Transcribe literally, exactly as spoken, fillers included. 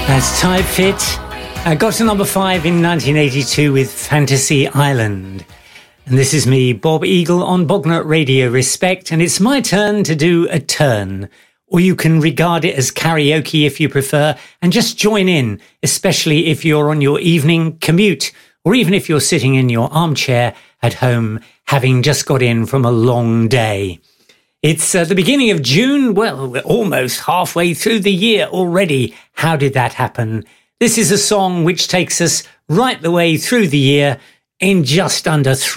That's Type Fit. I got to number five in nineteen eighty-two with Fantasy Island. And this is me, Bob Eagle, on Bognut Radio Respect, and it's my turn to do a turn. Or you can regard it as karaoke if you prefer, and just join in, especially if you're on your evening commute, or even if you're sitting in your armchair at home, having just got in from a long day. It's uh, the beginning of June. Well, we're almost halfway through the year already. How did that happen? This is a song which takes us right the way through the year in just under three